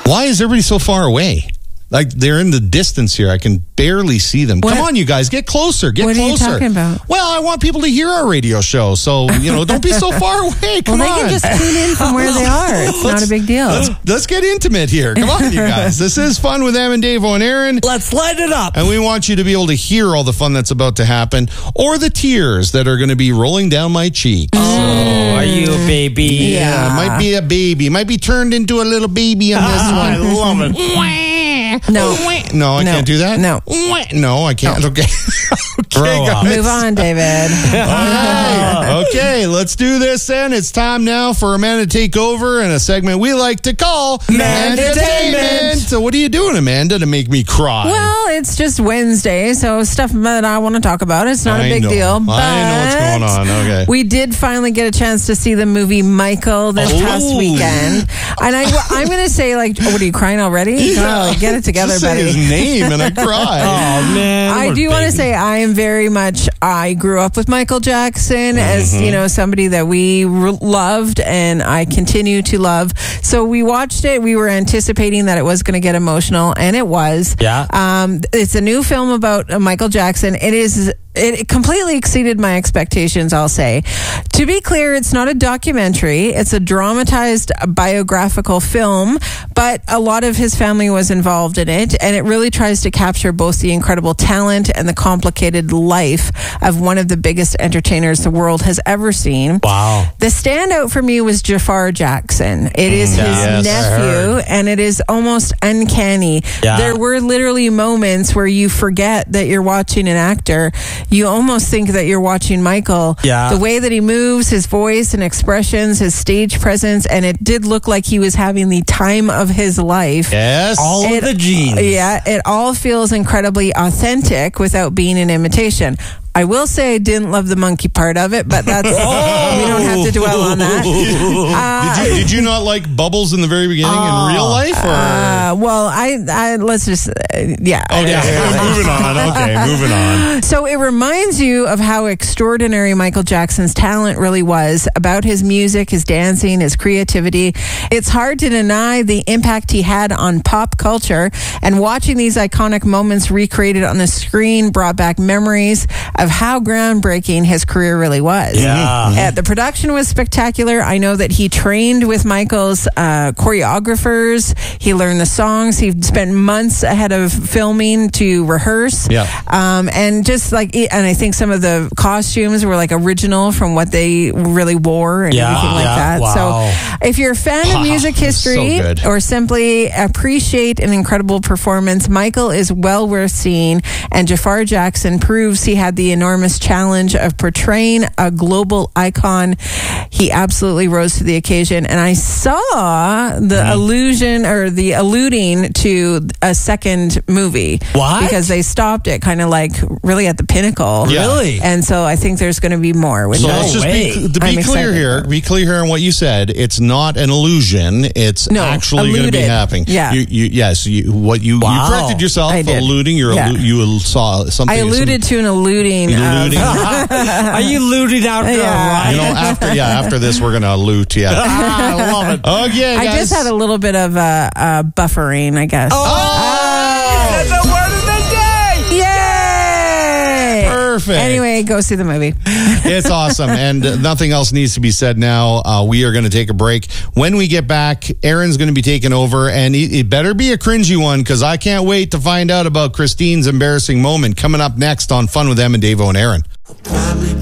Why is everybody so far away? Like, they're in the distance here. I can barely see them. Come on, you guys. Get closer. Get closer. What are you talking about? Well, I want people to hear our radio show. So, don't be so far away. Come on. They can just tune in from where they are. It's not a big deal. Let's get intimate here. Come on, you guys. This is Fun with Em and Davo and Aaron. Let's light it up. And we want you to be able to hear all the fun that's about to happen or the tears that are going to be rolling down my cheeks. Oh, are you a baby? Yeah, might be a baby. Might be turned into a little baby on this one. I love it. No, I can't do that. No, I can't. No. Okay, guys. Move on, David. Okay, let's do this then. It's time now for Amanda to take over in a segment we like to call Amandaitainment. So, what are you doing, Amanda, to make me cry? Well, it's just Wednesday, so stuff that I want to talk about. It's not a big deal. But I know what's going on. Okay, we did finally get a chance to see the movie Michael this past weekend, and I'm going to say, like, what are you crying already? Yeah. Get it together, just buddy. Say his name and I cry. Oh man, I do want to say I grew up with Michael Jackson as somebody that we loved and I continue to love. So we watched it. We were anticipating that it was going to get emotional, and it was. Yeah. It's a new film about Michael Jackson. It completely exceeded my expectations, I'll say. To be clear, it's not a documentary. It's a dramatized biographical film, but a lot of his family was involved in it, and it really tries to capture both the incredible talent and the complicated life of one of the biggest entertainers the world has ever seen. Wow. The standout for me was Jafar Jackson. It is his nephew, and it is almost uncanny. Yeah. There were literally moments where you forget that you're watching an actor. You almost think that you're watching Michael. Yeah. The way that he moves, his voice and expressions, his stage presence, and it did look like he was having the time of his life. Yes. All of the genes. Yeah, it all feels incredibly authentic without being an imitation. I will say I didn't love the monkey part of it, but that's we don't have to dwell on that. Did you not like Bubbles in the very beginning in real life? Or? Well, I let's just yeah. Okay, moving on. Okay, moving on. So it reminds you of how extraordinary Michael Jackson's talent really was, about his music, his dancing, his creativity. It's hard to deny the impact he had on pop culture, and watching these iconic moments recreated on the screen brought back memories of how groundbreaking his career really was. Yeah. The production was spectacular. I know that he trained with Michael's choreographers. He learned the songs. He spent months ahead of filming to rehearse. Yeah. And just and I think some of the costumes were like original from what they really wore and everything like that. Wow. So if you're a fan of music history or simply appreciate an incredible performance, Michael is well worth seeing, and Jafar Jackson proves he had the enormous challenge of portraying a global icon. He absolutely rose to the occasion, and I saw the alluding to a second movie. What? Because they stopped it kind of like really at the pinnacle. Yeah. Really? And so I think there's going to be more. So No let's just way. be clear here. Be clear here on what you said. It's not an illusion. It's actually going to be happening. Yeah. You corrected yourself. I did. Alluding. You saw something. I alluded to an alluding. Are you looting out there? Yeah. After this, we're going to loot. Yeah. I love it. Okay, I guys. just had a little bit of buffering, I guess. That's the word of the day. Yay! Perfect. Anyway, go see the movie. It's awesome, and nothing else needs to be said now. We are going to take a break. When we get back, Aaron's going to be taking over, and it better be a cringy one, because I can't wait to find out about Christine's embarrassing moment coming up next on Fun with Em and Davo and Aaron.